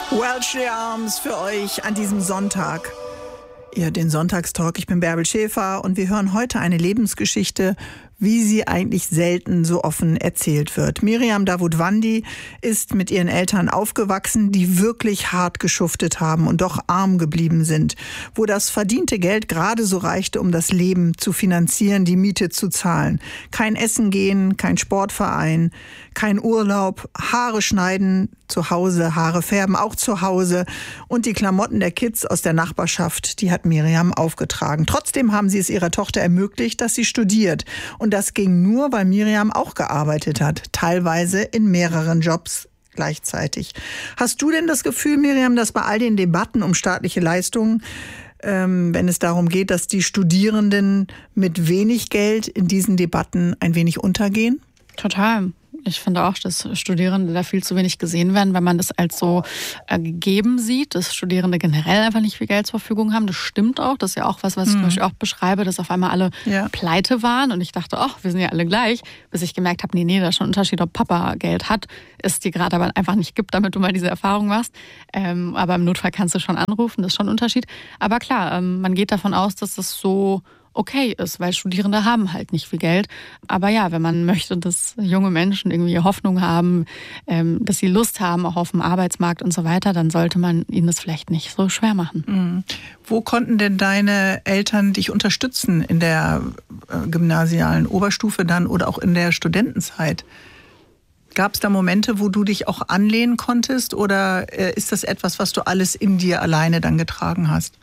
Welsh Arms für euch an diesem Sonntag. Ja, den Sonntagstalk. Ich bin Bärbel Schäfer und wir hören heute eine Lebensgeschichte, wie sie eigentlich selten so offen erzählt wird. Miriam Davutwandi ist mit ihren Eltern aufgewachsen, die wirklich hart geschuftet haben und doch arm geblieben sind, wo das verdiente Geld gerade so reichte, um das Leben zu finanzieren, die Miete zu zahlen. Kein Essen gehen, kein Sportverein, kein Urlaub, Haare schneiden zu Hause, Haare färben auch zu Hause und die Klamotten der Kids aus der Nachbarschaft, die hat Miriam aufgetragen. Trotzdem haben sie es ihrer Tochter ermöglicht, dass sie studiert. Und das ging nur, weil Miriam auch gearbeitet hat, teilweise in mehreren Jobs gleichzeitig. Hast du denn das Gefühl, Miriam, dass bei all den Debatten um staatliche Leistungen, wenn es darum geht, dass die Studierenden mit wenig Geld in diesen Debatten ein wenig untergehen? Total. Ich finde auch, dass Studierende da viel zu wenig gesehen werden, weil man das als so gegeben sieht, dass Studierende generell einfach nicht viel Geld zur Verfügung haben. Das stimmt auch. Das ist ja auch was ich zum Beispiel auch beschreibe, dass auf einmal alle pleite waren. Und ich dachte, ach, wir sind ja alle gleich. Bis ich gemerkt habe, nee, da ist schon ein Unterschied, ob Papa Geld hat, es dir gerade aber einfach nicht gibt, damit du mal diese Erfahrung machst. Aber im Notfall kannst du schon anrufen, das ist schon ein Unterschied. Aber klar, man geht davon aus, dass das so okay ist, weil Studierende haben halt nicht viel Geld. Aber ja, wenn man möchte, dass junge Menschen irgendwie Hoffnung haben, dass sie Lust haben, auch auf dem Arbeitsmarkt und so weiter, dann sollte man ihnen das vielleicht nicht so schwer machen. Mhm. Wo konnten denn deine Eltern dich unterstützen in der gymnasialen Oberstufe dann oder auch in der Studentenzeit? Gab es da Momente, wo du dich auch anlehnen konntest oder ist das etwas, was du alles in dir alleine dann getragen hast?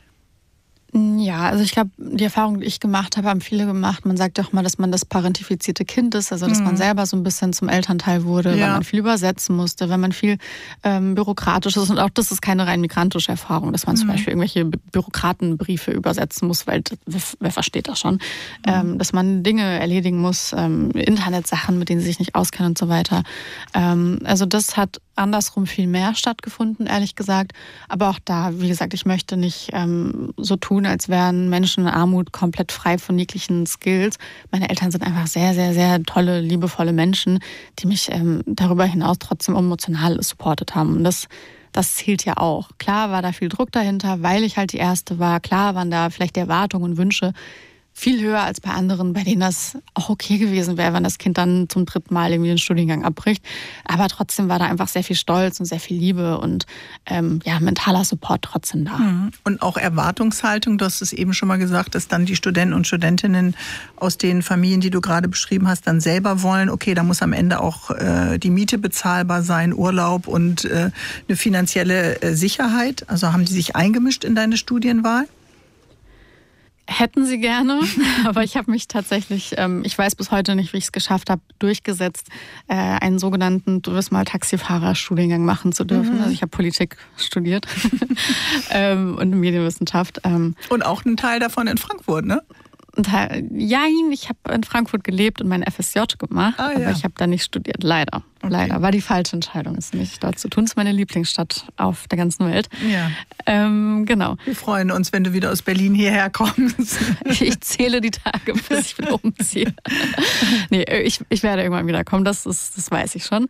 Ja, also ich glaube, die Erfahrung, die ich gemacht habe, haben viele gemacht. Man sagt ja auch mal, dass man das parentifizierte Kind ist, also dass man selber so ein bisschen zum Elternteil wurde, weil man viel übersetzen musste, wenn man viel bürokratisches, und auch das ist keine rein migrantische Erfahrung, dass man zum Beispiel irgendwelche Bürokratenbriefe übersetzen muss, weil wer versteht das schon, dass man Dinge erledigen muss, Internetsachen, mit denen sie sich nicht auskennen und so weiter. Also das hat andersrum viel mehr stattgefunden, ehrlich gesagt. Aber auch da, wie gesagt, ich möchte nicht so tun, als wären Menschen in Armut komplett frei von jeglichen Skills. Meine Eltern sind einfach sehr, sehr, sehr tolle, liebevolle Menschen, die mich darüber hinaus trotzdem emotional supportet haben. Und das zählt ja auch. Klar war da viel Druck dahinter, weil ich halt die Erste war. Klar waren da vielleicht die Erwartungen und Wünsche viel höher als bei anderen, bei denen das auch okay gewesen wäre, wenn das Kind dann zum 3. Mal irgendwie den Studiengang abbricht. Aber trotzdem war da einfach sehr viel Stolz und sehr viel Liebe und mentaler Support trotzdem da. Und auch Erwartungshaltung, du hast es eben schon mal gesagt, dass dann die Studenten und Studentinnen aus den Familien, die du gerade beschrieben hast, dann selber wollen, okay, da muss am Ende auch die Miete bezahlbar sein, Urlaub und eine finanzielle Sicherheit. Also haben die sich eingemischt in deine Studienwahl? Hätten sie gerne, aber ich habe mich tatsächlich, ich weiß bis heute nicht, wie ich es geschafft habe, durchgesetzt, einen sogenannten, du wirst mal Taxifahrer-Studiengang machen zu dürfen. Also ich habe Politik studiert und Medienwissenschaft. Und auch einen Teil davon in Frankfurt, ne? Ich habe in Frankfurt gelebt und mein FSJ gemacht, aber ich habe da nicht studiert, leider. Okay. Leider, war die falsche Entscheidung, ist nicht dort zu tun. Es ist meine Lieblingsstadt auf der ganzen Welt. Ja. Genau. Wir freuen uns, wenn du wieder aus Berlin hierher kommst. Ich zähle die Tage, bis ich wieder umziehe. Nee, ich werde irgendwann wieder kommen, das weiß ich schon.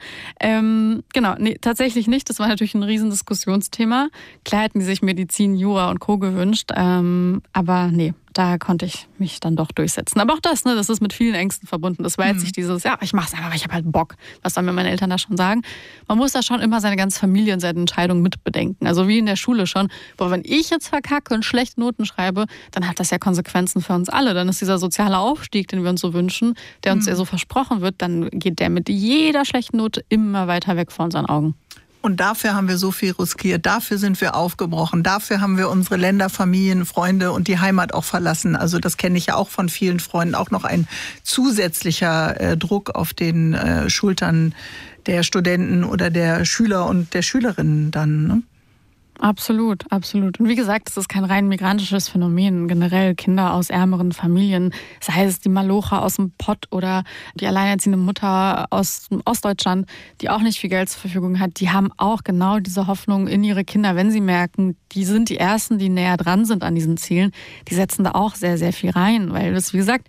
Tatsächlich nicht. Das war natürlich ein riesen Diskussionsthema. Klar hätten die sich Medizin, Jura und Co. gewünscht, aber nee. Da konnte ich mich dann doch durchsetzen. Aber auch das ist mit vielen Ängsten verbunden. Das war jetzt nicht dieses, ich mache es einfach, weil ich habe halt Bock. Was sollen mir meine Eltern da schon sagen? Man muss da schon immer seine ganze Familie und seine Entscheidungen mitbedenken. Also wie in der Schule schon. Boah, wenn ich jetzt verkacke und schlechte Noten schreibe, dann hat das ja Konsequenzen für uns alle. Dann ist dieser soziale Aufstieg, den wir uns so wünschen, der uns ja so versprochen wird, dann geht der mit jeder schlechten Note immer weiter weg vor unseren Augen. Und dafür haben wir so viel riskiert, dafür sind wir aufgebrochen, dafür haben wir unsere Länder, Familien, Freunde und die Heimat auch verlassen. Also das kenne ich ja auch von vielen Freunden, auch noch ein zusätzlicher Druck auf den Schultern der Studenten oder der Schüler und der Schülerinnen dann, ne? Absolut, absolut. Und wie gesagt, es ist kein rein migrantisches Phänomen. Generell Kinder aus ärmeren Familien, sei es die Malocha aus dem Pott oder die alleinerziehende Mutter aus Ostdeutschland, die auch nicht viel Geld zur Verfügung hat, die haben auch genau diese Hoffnung in ihre Kinder, wenn sie merken, die sind die Ersten, die näher dran sind an diesen Zielen, die setzen da auch sehr, sehr viel rein. Weil das, wie gesagt,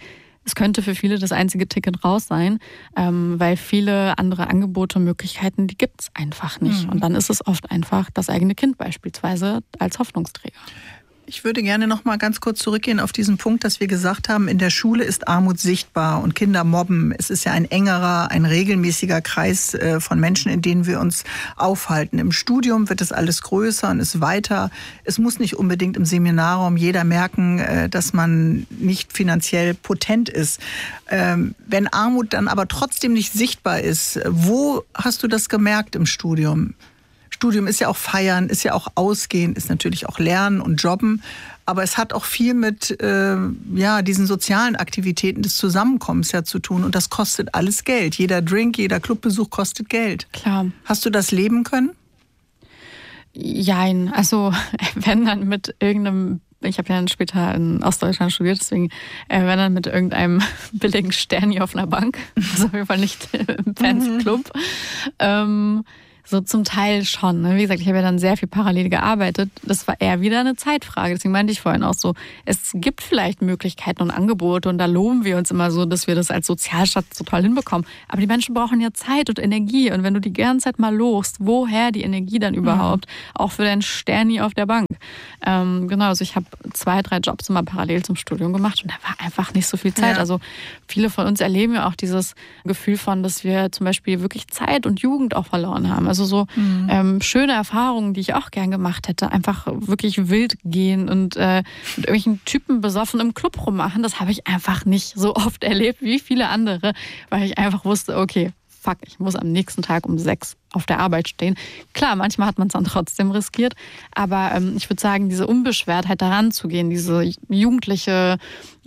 es könnte für viele das einzige Ticket raus sein, weil viele andere Angebote und Möglichkeiten, die gibt es einfach nicht. Und dann ist es oft einfach das eigene Kind beispielsweise als Hoffnungsträger. Ich würde gerne noch mal ganz kurz zurückgehen auf diesen Punkt, dass wir gesagt haben, in der Schule ist Armut sichtbar und Kinder mobben. Es ist ja ein engerer, ein regelmäßiger Kreis von Menschen, in denen wir uns aufhalten. Im Studium wird es alles größer und ist weiter. Es muss nicht unbedingt im Seminarraum jeder merken, dass man nicht finanziell potent ist. Wenn Armut dann aber trotzdem nicht sichtbar ist, wo hast du das gemerkt im Studium? Studium ist ja auch Feiern, ist ja auch Ausgehen, ist natürlich auch Lernen und Jobben. Aber es hat auch viel mit diesen sozialen Aktivitäten des Zusammenkommens ja zu tun. Und das kostet alles Geld. Jeder Drink, jeder Clubbesuch kostet Geld. Klar. Hast du das leben können? Jein. Also wenn dann mit irgendeinem, ich habe ja dann später in Ostdeutschland studiert, deswegen wenn dann mit irgendeinem billigen Sterni auf einer Bank, also auf jeden Fall nicht im Fancy Club, so zum Teil schon. Ne? Wie gesagt, ich habe ja dann sehr viel parallel gearbeitet. Das war eher wieder eine Zeitfrage. Deswegen meinte ich vorhin auch so, es gibt vielleicht Möglichkeiten und Angebote und da loben wir uns immer so, dass wir das als Sozialstaat so toll hinbekommen. Aber die Menschen brauchen ja Zeit und Energie. Und wenn du die ganze Zeit mal lobst, woher die Energie dann überhaupt? Auch für deinen Sterni auf der Bank. Genau, also ich habe 2, 3 Jobs immer parallel zum Studium gemacht und da war einfach nicht so viel Zeit. Ja. Also viele von uns erleben ja auch dieses Gefühl von, dass wir zum Beispiel wirklich Zeit und Jugend auch verloren haben. Also so schöne Erfahrungen, die ich auch gern gemacht hätte. Einfach wirklich wild gehen und mit irgendwelchen Typen besoffen im Club rummachen. Das habe ich einfach nicht so oft erlebt wie viele andere, weil ich einfach wusste, okay, fuck, ich muss am nächsten Tag um 6 auf der Arbeit stehen. Klar, manchmal hat man es dann trotzdem riskiert, aber ich würde sagen, diese Unbeschwertheit daran zu gehen, diese jugendliche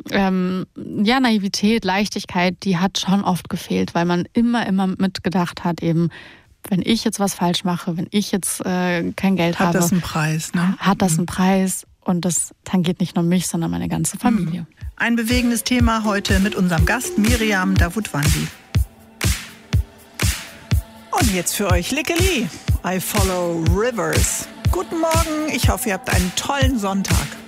Naivität, Leichtigkeit, die hat schon oft gefehlt, weil man immer mitgedacht hat, eben, wenn ich jetzt was falsch mache, wenn ich jetzt kein Geld habe. Hat das einen Preis, ne? Hat das einen Preis und das tangiert nicht nur mich, sondern meine ganze Familie. Ein bewegendes Thema heute mit unserem Gast Miriam Davutwandi. Und jetzt für euch Lickeli, I Follow Rivers. Guten Morgen, ich hoffe, ihr habt einen tollen Sonntag.